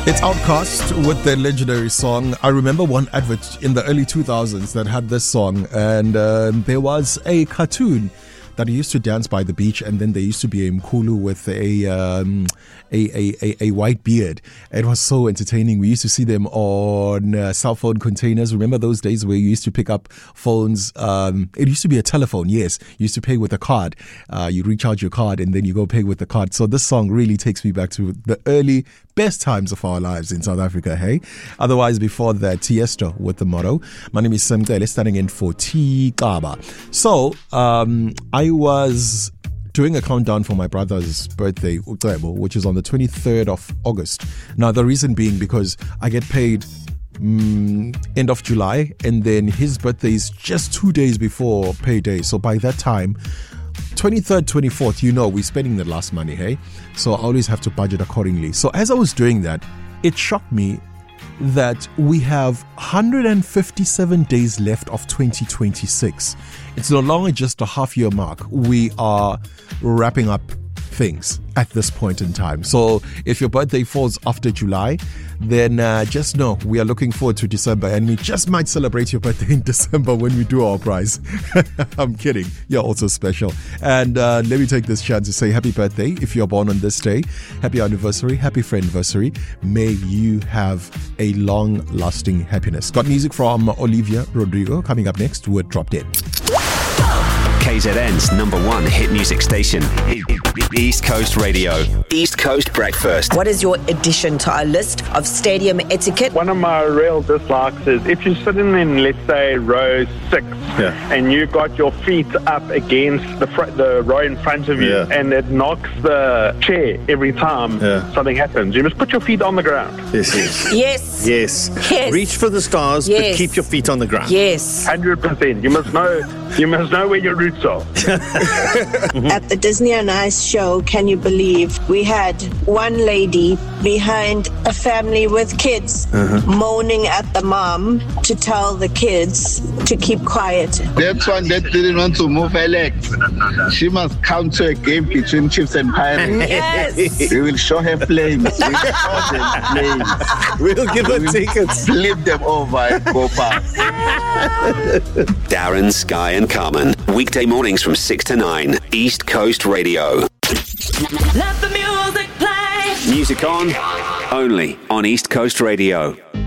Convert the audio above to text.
It's Outkast with their legendary song. I remember one advert in the early 2000s that had this song, and there was a cartoon that used to dance by the beach, and then there used to be a Mkhulu with a white beard. It was so entertaining. We used to see them on cell phone containers. Remember those days where you used to pick up phones? It used to be a telephone, yes. You used to pay with a card. You recharge your card and then you go pay with the card. So this song really takes me back to the early best times of our lives in South Africa, hey? Otherwise, before that, Tiesto with The Motto. My name is Semkele, standing in for T Kaba. So, I was doing a countdown for my brother's birthday, which is on the 23rd of August. Now, the reason being because I get paid end of July, and then his birthday is just 2 days before payday. So by that time, 23rd, 24th, we're spending the last money, hey? So I always have to budget accordingly. So as I was doing that, it shocked me that we have 157 days left of 2026. It's no longer just a half-year mark. We are wrapping up things at this point in time. So if your birthday falls after July, then just know we are looking forward to December, and we just might celebrate your birthday in December when we do our prize. I'm kidding. You're also special. And let me take this chance to say happy birthday if you're born on this day. Happy anniversary. Happy friendiversary. May you have a long-lasting happiness. Got music from Olivia Rodrigo coming up next with Drop Dead. KZN's #1 hit music station, East Coast Radio. East Coast Breakfast. What is your addition to our list of stadium etiquette? One of my real dislikes is if you're sitting in, let's say, row 6, and you got your feet up against the row in front of you, and it knocks the chair every time something happens. You must put your feet on the ground. Yes. Reach for the stars, but keep your feet on the ground. 100%. You must know where your roots are. At the Disney on Ice show, can you believe we had one lady behind a family with kids moaning at the mom to tell the kids to keep quiet. That one that didn't want to move her legs. She must come to a game between Chiefs and Pirates. Yes. We will show her flames. We'll give her tickets. Flip them over and go past. Darren, Sky and Carmen. Weekday mornings from 6 to 9. East Coast Radio. Let the music play. Music on, only on East Coast Radio.